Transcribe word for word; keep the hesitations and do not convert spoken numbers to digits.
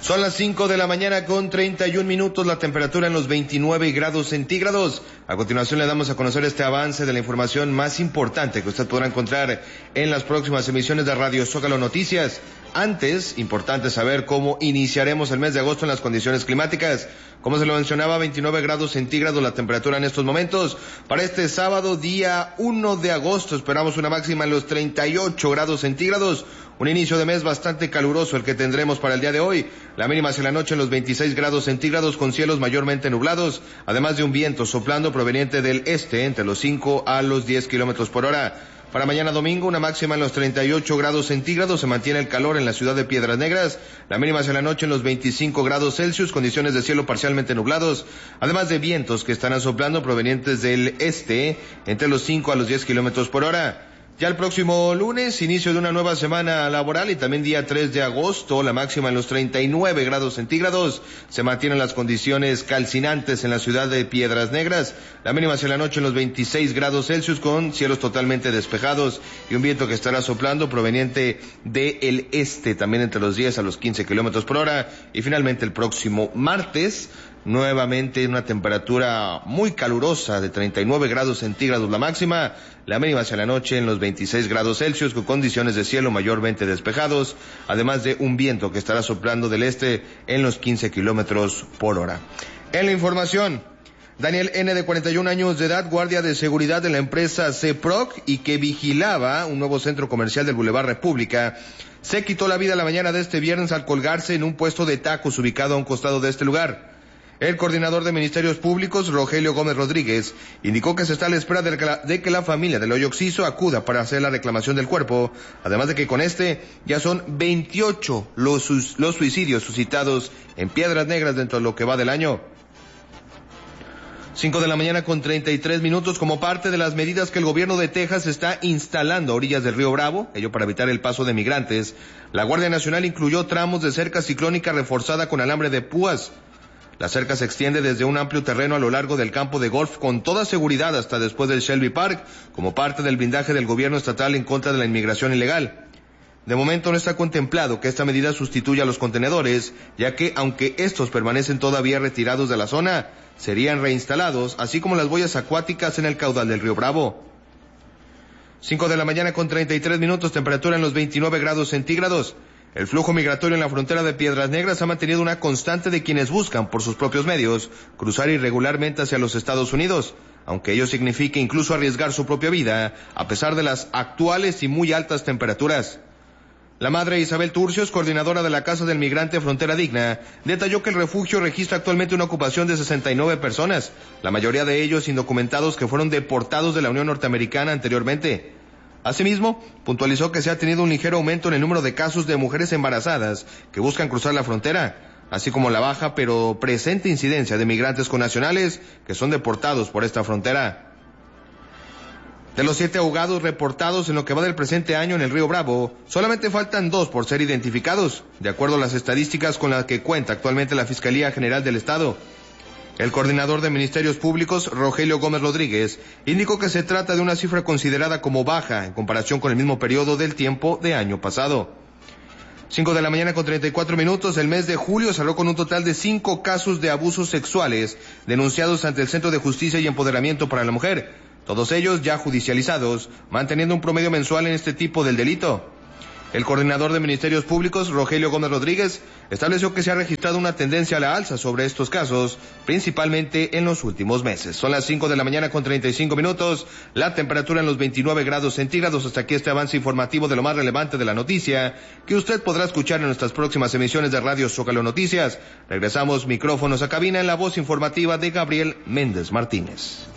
Son las cinco de la mañana con treinta y un minutos, la temperatura en los veintinueve grados centígrados. A continuación le damos a conocer este avance de la información más importante que usted podrá encontrar en las próximas emisiones de Radio Zócalo Noticias. Antes, importante saber cómo iniciaremos el mes de agosto en las condiciones climáticas. Como se lo mencionaba, veintinueve grados centígrados la temperatura en estos momentos. Para este sábado, día uno de agosto, esperamos una máxima en los treinta y ocho grados centígrados. Un inicio de mes bastante caluroso el que tendremos para el día de hoy. La mínima hacia la noche en los veintiséis grados centígrados con cielos mayormente nublados, además de un viento soplando proveniente del este entre los cinco a los diez kilómetros por hora. Para mañana domingo, una máxima en los treinta y ocho grados centígrados, se mantiene el calor en la ciudad de Piedras Negras, la mínima hacia la noche en los veinticinco grados Celsius, condiciones de cielo parcialmente nublados, además de vientos que estarán soplando provenientes del este entre los cinco a los diez kilómetros por hora. Ya el próximo lunes, inicio de una nueva semana laboral y también día tres de agosto, la máxima en los treinta y nueve grados centígrados, se mantienen las condiciones calcinantes en la ciudad de Piedras Negras, la mínima hacia la noche en los veintiséis grados Celsius con cielos totalmente despejados y un viento que estará soplando proveniente del este, también entre los diez a los quince kilómetros por hora. Y finalmente el próximo martes, nuevamente una temperatura muy calurosa de treinta y nueve grados centígrados la máxima, la mínima hacia la noche en los veintiséis grados Celsius con condiciones de cielo mayormente despejados, además de un viento que estará soplando del este en los quince kilómetros por hora. En la información, Daniel N., de cuarenta y un años de edad, guardia de seguridad de la empresa CEPROC y que vigilaba un nuevo centro comercial del Boulevard República, se quitó la vida la mañana de este viernes al colgarse en un puesto de tacos ubicado a un costado de este lugar. El coordinador de Ministerios Públicos, Rogelio Gómez Rodríguez, indicó que se está a la espera de que la, de que la familia del hoyo Oxiso acuda para hacer la reclamación del cuerpo, además de que con este ya son veintiocho los, los suicidios suscitados en Piedras Negras dentro de lo que va del año. Cinco de la mañana con treinta y tres minutos, como parte de las medidas que el gobierno de Texas está instalando a orillas del río Bravo, ello para evitar el paso de migrantes, la Guardia Nacional incluyó tramos de cerca ciclónica reforzada con alambre de púas. La cerca se extiende desde un amplio terreno a lo largo del campo de golf con toda seguridad hasta después del Shelby Park, como parte del blindaje del gobierno estatal en contra de la inmigración ilegal. De momento no está contemplado que esta medida sustituya a los contenedores, ya que aunque estos permanecen todavía retirados de la zona, serían reinstalados, así como las boyas acuáticas en el caudal del río Bravo. Cinco de la mañana con treinta y tres minutos, temperatura en los veintinueve grados centígrados. El flujo migratorio en la frontera de Piedras Negras ha mantenido una constante de quienes buscan, por sus propios medios, cruzar irregularmente hacia los Estados Unidos, aunque ello signifique incluso arriesgar su propia vida, a pesar de las actuales y muy altas temperaturas. La madre Isabel Turcios, coordinadora de la Casa del Migrante Frontera Digna, detalló que el refugio registra actualmente una ocupación de sesenta y nueve personas, la mayoría de ellos indocumentados que fueron deportados de la Unión Norteamericana anteriormente. Asimismo, puntualizó que se ha tenido un ligero aumento en el número de casos de mujeres embarazadas que buscan cruzar la frontera, así como la baja pero presente incidencia de migrantes connacionales que son deportados por esta frontera. De los siete ahogados reportados en lo que va del presente año en el río Bravo, solamente faltan dos por ser identificados, de acuerdo a las estadísticas con las que cuenta actualmente la Fiscalía General del Estado. El coordinador de Ministerios Públicos, Rogelio Gómez Rodríguez, indicó que se trata de una cifra considerada como baja en comparación con el mismo periodo del tiempo de año pasado. Cinco de la mañana con treinta y cuatro minutos, el mes de julio cerró con un total de cinco casos de abusos sexuales denunciados ante el Centro de Justicia y Empoderamiento para la Mujer, todos ellos ya judicializados, manteniendo un promedio mensual en este tipo del delito. El coordinador de Ministerios Públicos, Rogelio Gómez Rodríguez, estableció que se ha registrado una tendencia a la alza sobre estos casos, principalmente en los últimos meses. Son las cinco de la mañana con treinta y cinco minutos, la temperatura en los veintinueve grados centígrados. Hasta aquí este avance informativo de lo más relevante de la noticia, que usted podrá escuchar en nuestras próximas emisiones de Radio Zócalo Noticias. Regresamos micrófonos a cabina en la voz informativa de Gabriel Méndez Martínez.